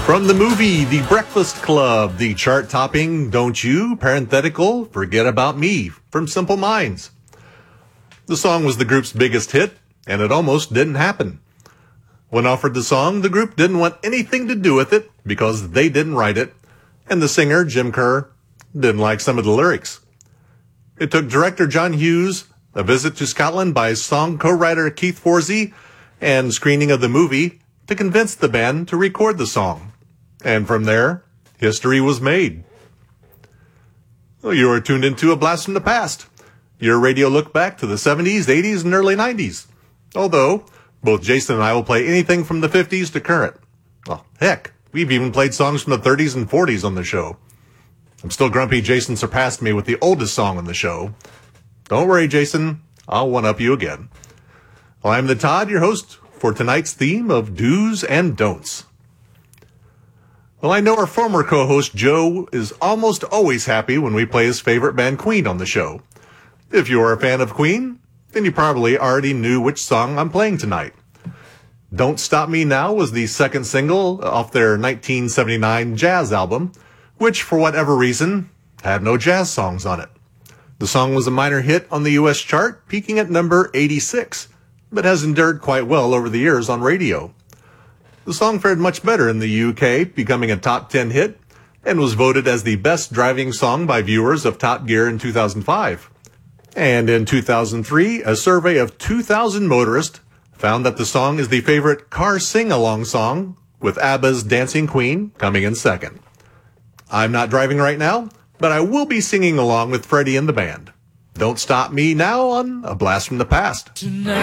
From the movie The Breakfast Club, the chart-topping Don't You, parenthetical, Forget About Me from Simple Minds. The song was the group's biggest hit, and it almost didn't happen. When offered the song, the group didn't want anything to do with it because they didn't write it, and the singer, Jim Kerr, didn't like some of the lyrics. It took director John Hughes, a visit to Scotland by song co-writer Keith Forsey, and screening of the movie to convince the band to record the song. And from there, history was made. Well, you are tuned into A Blast from the Past, your radio look back to the 70s, 80s, and early 90s. Although, both Jason and I will play anything from the 50s to current. Well, heck, we've even played songs from the 30s and 40s on the show. I'm still grumpy Jason surpassed me with the oldest song on the show. Don't worry, Jason, I'll one-up you again. Well, I'm the Todd, your host for tonight's theme of do's and don'ts. Well, I know our former co-host Joe is almost always happy when we play his favorite band Queen on the show. If you are a fan of Queen, then you probably already knew which song I'm playing tonight. Don't Stop Me Now was the second single off their 1979 jazz album, which for whatever reason had no jazz songs on it. The song was a minor hit on the US chart, peaking at number 86, but has endured quite well over the years on radio. The song fared much better in the UK, becoming a top 10 hit, and was voted as the best driving song by viewers of Top Gear in 2005. And in 2003, a survey of 2,000 motorists found that the song is the favorite car sing-along song, with ABBA's Dancing Queen coming in second. I'm not driving right now, but I will be singing along with Freddie and the band. Don't Stop Me Now on A Blast from the Past.